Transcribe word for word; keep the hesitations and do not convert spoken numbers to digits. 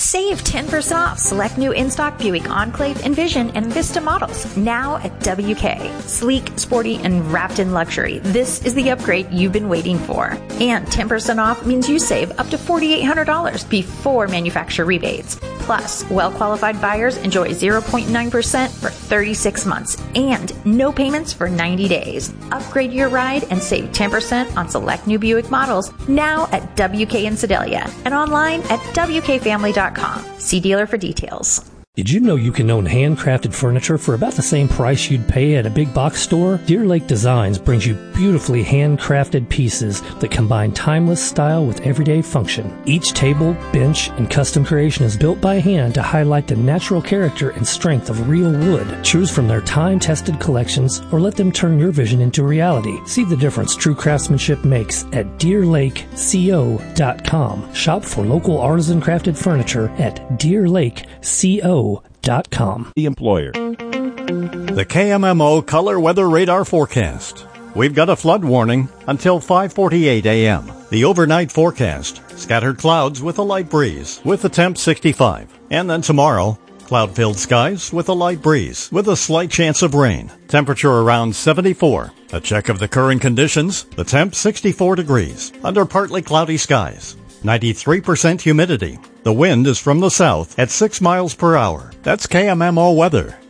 Save ten percent off select new in-stock Buick Enclave, Envision, and Vista models now at W K. Sleek, sporty, and wrapped in luxury. This is the upgrade you've been waiting for. And ten percent off means you save up to four thousand eight hundred dollars before manufacturer rebates. Plus, well-qualified buyers enjoy zero point nine percent for thirty-six months and no payments for ninety days. Upgrade your ride and save ten percent on select new Buick models now at W K in Sedalia and online at W K family dot com. See dealer for details. Did you know you can own handcrafted furniture for about the same price you'd pay at a big box store? Deer Lake Designs brings you beautifully handcrafted pieces that combine timeless style with everyday function. Each table, bench, and custom creation is built by hand to highlight the natural character and strength of real wood. Choose from their time-tested collections or let them turn your vision into reality. See the difference true craftsmanship makes at deer lake co dot com. Shop for local artisan crafted furniture at deer lake co dot com. The employer. The K M M O Color Weather Radar Forecast. We've got a flood warning until five forty-eight a.m. The overnight forecast, scattered clouds with a light breeze, with the temp sixty-five. And then tomorrow, cloud-filled skies with a light breeze, with a slight chance of rain. Temperature around seventy-four. A check of the current conditions, the temp sixty-four degrees, under partly cloudy skies. ninety-three percent humidity. The wind is from the south at six miles per hour. That's K M M O weather.